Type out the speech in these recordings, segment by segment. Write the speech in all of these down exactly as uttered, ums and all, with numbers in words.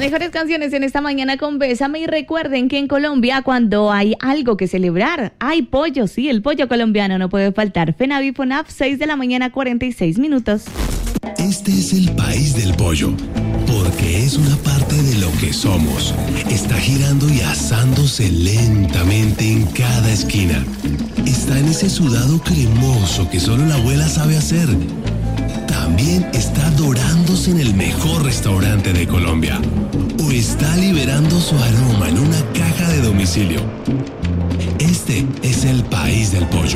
mejores canciones en esta mañana con Bésame, y recuerden que en Colombia cuando hay algo que celebrar, hay pollo, sí, el pollo colombiano no puede faltar. FENAVI FONAF, seis de la mañana, cuarenta y seis minutos. Este es el país del pollo, porque es una parte de lo que somos. Está girando y asándose lentamente en cada esquina. Está en ese sudado cremoso que solo la abuela sabe hacer. También está dorándose en el mejor restaurante de Colombia. O está liberando su aroma en una caja de domicilio. Este es el país del pollo.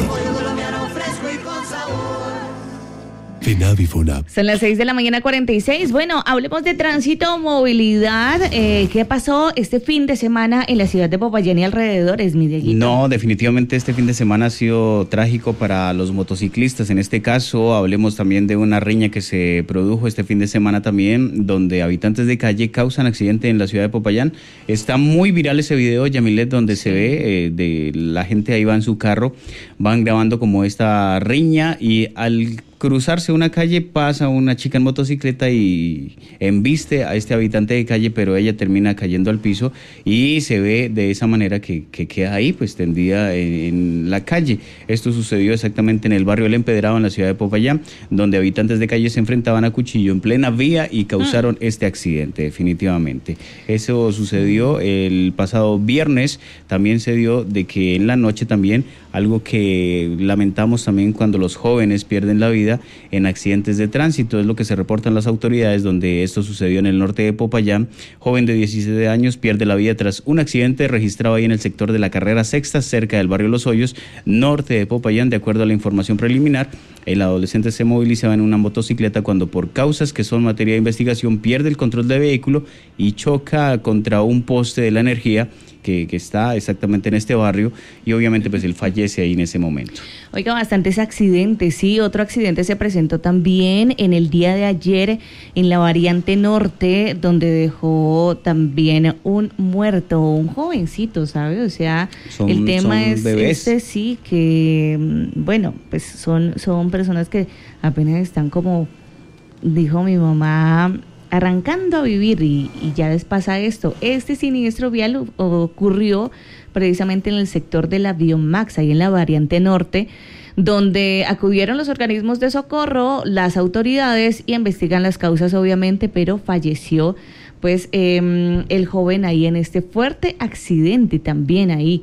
FENAVI FONAF. Son las seis de la mañana, cuarenta y seis. Bueno, hablemos de tránsito, movilidad. Eh, ¿Qué pasó este fin de semana en la ciudad de Popayán y alrededores, mi Dieguito? No, definitivamente este fin de semana ha sido trágico para los motociclistas. En este caso, hablemos también de una riña que se produjo este fin de semana también, donde habitantes de calle causan accidente en la ciudad de Popayán. Está muy viral ese video, Yamilet, donde sí. se ve eh, de la gente ahí va en su carro, van grabando como esta riña, y al cruzarse una calle pasa una chica en motocicleta y embiste a este habitante de calle, pero ella termina cayendo al piso y se ve de esa manera que, que queda ahí pues tendida en, en la calle. Esto sucedió exactamente en el barrio El Empedrado, en la ciudad de Popayán, donde habitantes de calle se enfrentaban a cuchillo en plena vía y causaron mm. este accidente, definitivamente. Eso sucedió el pasado viernes. También se dio de que en la noche también, algo que lamentamos también cuando los jóvenes pierden la vida en accidentes de tránsito, es lo que se reportan las autoridades, donde esto sucedió en el norte de Popayán. Joven de diecisiete años pierde la vida tras un accidente registrado ahí en el sector de la carrera sexta, cerca del barrio Los Hoyos, norte de Popayán. De acuerdo a la información preliminar, el adolescente se movilizaba en una motocicleta cuando, por causas que son materia de investigación, pierde el control del vehículo y choca contra un poste de la energía que, que está exactamente en este barrio, y obviamente pues él fallece ahí en ese momento. Oiga, bastantes accidentes, sí. Otro accidente se presentó también en el día de ayer en la variante norte, donde dejó también un muerto, un jovencito, ¿sabe? O sea, son, el tema es bebés. Este sí, que bueno, pues son, son personas que apenas están, como dijo mi mamá, arrancando a vivir, y, y ya les pasa esto. Este siniestro vial ocurrió precisamente en el sector de la Biomax, ahí en la variante norte, donde acudieron los organismos de socorro, las autoridades, y investigan las causas, obviamente, pero falleció pues eh, el joven ahí en este fuerte accidente también ahí.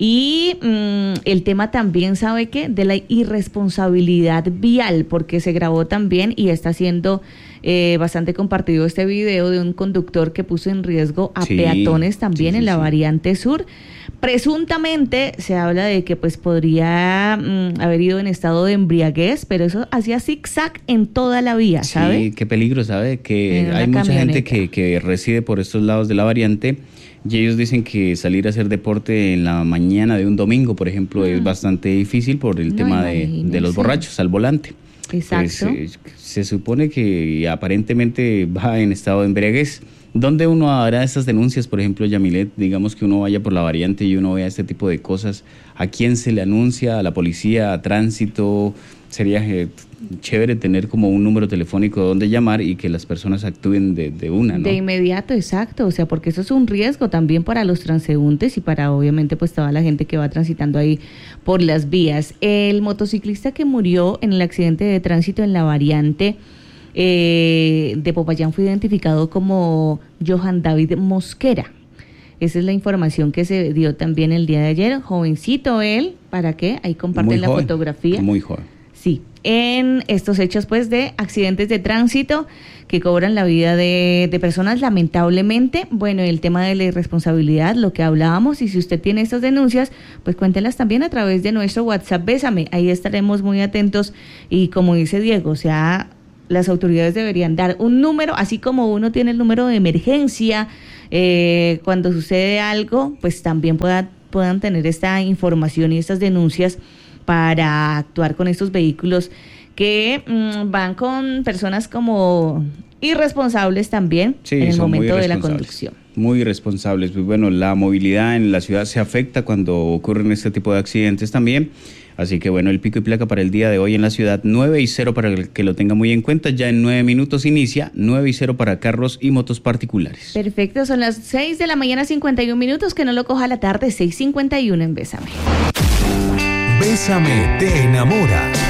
Y mmm, el tema también, ¿sabe qué? De la irresponsabilidad vial, porque se grabó también y está siendo eh, bastante compartido este video de un conductor que puso en riesgo a sí, peatones también sí, sí, en la sí. variante sur. Presuntamente se habla de que pues podría mmm, haber ido en estado de embriaguez, pero eso hacía zigzag en toda la vía, ¿sabe? Sí, qué peligro, ¿sabe? Que hay mucha camioneta. gente que, que reside por estos lados de la variante, y ellos dicen que salir a hacer deporte en la mañana de un domingo, por ejemplo, ah. es bastante difícil por el no, tema de, de los borrachos al volante. Exacto. Pues, eh, se supone que aparentemente va en estado de embriaguez. ¿Dónde uno hará estas denuncias? Por ejemplo, Yamilet, digamos que uno vaya por la variante y uno vea este tipo de cosas. ¿A quién se le anuncia? ¿A la policía? ¿A tránsito? Sería eh, chévere tener como un número telefónico donde llamar y que las personas actúen de, de una, ¿no? De inmediato, exacto. O sea, porque eso es un riesgo también para los transeúntes y para, obviamente, pues toda la gente que va transitando ahí por las vías. El motociclista que murió en el accidente de tránsito en la variante Eh, de Popayán fue identificado como Johan David Mosquera. Esa es la información que se dio también el día de ayer. Jovencito él, ¿para qué? Ahí comparten la fotografía. Muy joven. Sí, en estos hechos pues de accidentes de tránsito que cobran la vida de, de personas, lamentablemente. Bueno, el tema de la irresponsabilidad, lo que hablábamos, y si usted tiene estas denuncias, pues cuéntelas también a través de nuestro WhatsApp Bésame. Ahí estaremos muy atentos, y como dice Diego, o sea, las autoridades deberían dar un número, así como uno tiene el número de emergencia, eh, cuando sucede algo, pues también pueda, puedan tener esta información y estas denuncias para actuar con estos vehículos que mmm, van con personas como irresponsables también sí, en el momento de la conducción. muy responsables. Pues bueno, la movilidad en la ciudad se afecta cuando ocurren este tipo de accidentes también. Así que bueno, el pico y placa para el día de hoy en la ciudad, nueve y cero para que lo tenga muy en cuenta. Ya en nueve minutos inicia, nueve y cero para carros y motos particulares. Perfecto, son las seis de la mañana, cincuenta y un minutos, que no lo coja la tarde, seis cincuenta y uno en Bésame. Bésame te enamora.